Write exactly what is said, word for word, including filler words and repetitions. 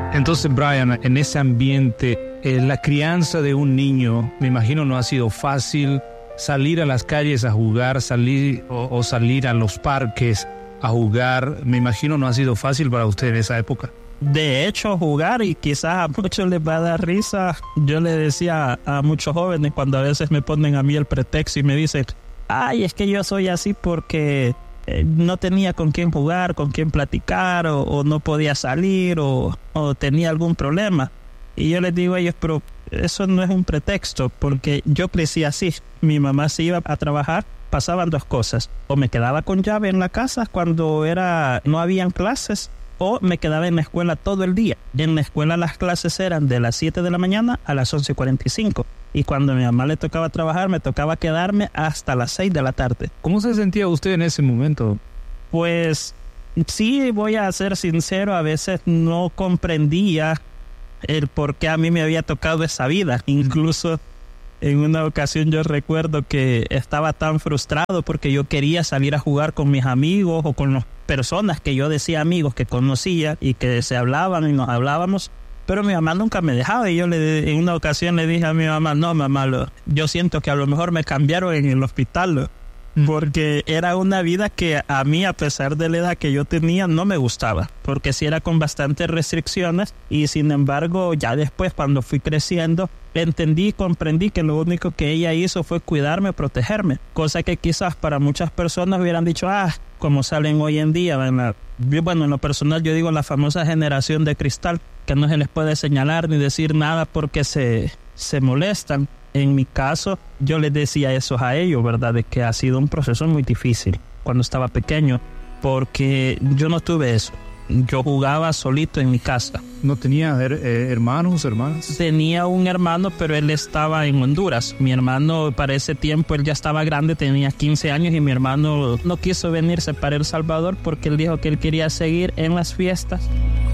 Entonces, Brian, en ese ambiente, eh, la crianza de un niño, me imagino no ha sido fácil. Salir a las calles a jugar, salir o, o salir a los parques a jugar, me imagino no ha sido fácil para usted en esa época. De hecho, jugar, y quizás a muchos les va a dar risa, yo le decía a muchos jóvenes cuando a veces me ponen a mí el pretexto y me dicen, ay, es que yo soy así porque eh, no tenía con quién jugar, con quién platicar, o, o no podía salir, o, o tenía algún problema. Y yo les digo a ellos, pero eso no es un pretexto, porque yo crecí así. Mi mamá se iba a trabajar, pasaban dos cosas. O me quedaba con llave en la casa cuando era no habían clases, o me quedaba en la escuela todo el día. Y en la escuela las clases eran de las siete de la mañana a las once cuarenta y cinco. Y cuando a mi mamá le tocaba trabajar, me tocaba quedarme hasta las seis de la tarde. ¿Cómo se sentía usted en ese momento? Pues sí, voy a ser sincero, a veces no comprendía el por qué a mí me había tocado esa vida. Incluso en una ocasión yo recuerdo que estaba tan frustrado porque yo quería salir a jugar con mis amigos o con las personas que yo decía amigos que conocía y que se hablaban y nos hablábamos, pero mi mamá nunca me dejaba. Y yo le, en una ocasión le dije a mi mamá, no mamá, lo, yo siento que a lo mejor me cambiaron en el hospital, lo, porque era una vida que a mí, a pesar de la edad que yo tenía, no me gustaba, porque sí era con bastantes restricciones. Y sin embargo, ya después, cuando fui creciendo, entendí y comprendí que lo único que ella hizo fue cuidarme, protegerme, cosa que quizás para muchas personas hubieran dicho, ah, como salen hoy en día, ¿verdad? Bueno, en lo personal yo digo la famosa generación de cristal, que no se les puede señalar ni decir nada porque se, se molestan. En mi caso, yo les decía eso a ellos, ¿verdad? De que ha sido un proceso muy difícil cuando estaba pequeño, porque yo no tuve eso. Yo jugaba solito en mi casa. ¿No tenía her- eh, hermanos, hermanas? Tenía un hermano, pero él estaba en Honduras. Mi hermano, para ese tiempo, él ya estaba grande, tenía quince años, y mi hermano no quiso venirse para El Salvador porque él dijo que él quería seguir en las fiestas